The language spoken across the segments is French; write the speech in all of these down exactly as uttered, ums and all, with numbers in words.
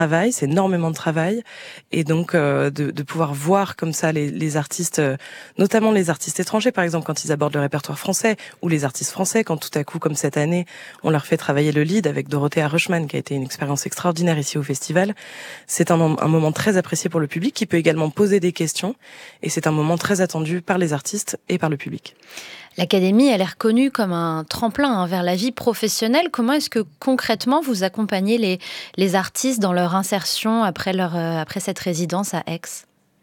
travail, c'est énormément de travail, et donc euh, de, de pouvoir voir comme ça les, les artistes, euh, notamment les artistes étrangers par exemple quand ils abordent le répertoire français, ou les artistes français quand tout à coup comme cette année on leur fait travailler le lead avec Dorothea Rushman qui a été une expérience extraordinaire ici au festival. C'est un, un moment très apprécié pour le public qui peut également poser des questions, et c'est un moment très attendu par les artistes et par le public. L'Académie, elle est reconnue comme un tremplin hein, vers la vie professionnelle. Comment est-ce que concrètement vous accompagnez les, les artistes dans leur insertion après, leur, euh, après cette résidence à Aix ?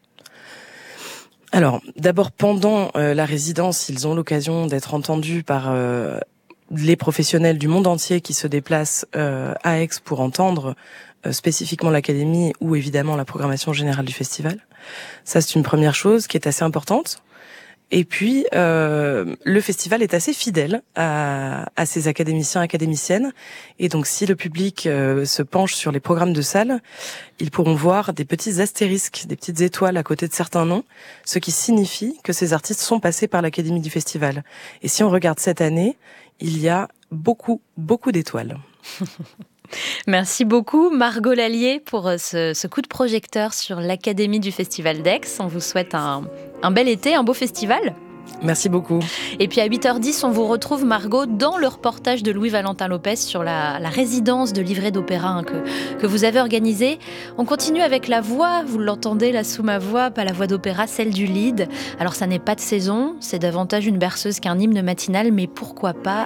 Alors, d'abord, pendant euh, la résidence, ils ont l'occasion d'être entendus par euh, les professionnels du monde entier qui se déplacent euh, à Aix pour entendre euh, spécifiquement l'Académie ou évidemment la programmation générale du festival. Ça, c'est une première chose qui est assez importante. Et puis, euh, le festival est assez fidèle à, à ses académiciens, académiciennes. Et donc, si le public euh, se penche sur les programmes de salle, ils pourront voir des petits astérisques, des petites étoiles à côté de certains noms, ce qui signifie que ces artistes sont passés par l'académie du festival. Et si on regarde cette année, il y a beaucoup, beaucoup d'étoiles. Merci beaucoup Margot Lallier pour ce, ce coup de projecteur sur l'Académie du Festival d'Aix. On vous souhaite un, un bel été, un beau festival. Merci beaucoup. Et puis à huit heures dix, on vous retrouve Margot dans le reportage de Louis-Valentin Lopez sur la, la résidence de livret d'opéra hein, que, que vous avez organisée. On continue avec la voix, vous l'entendez là sous ma voix, pas la voix d'opéra, celle du lead. Alors ça n'est pas de saison, c'est davantage une berceuse qu'un hymne matinal, mais pourquoi pas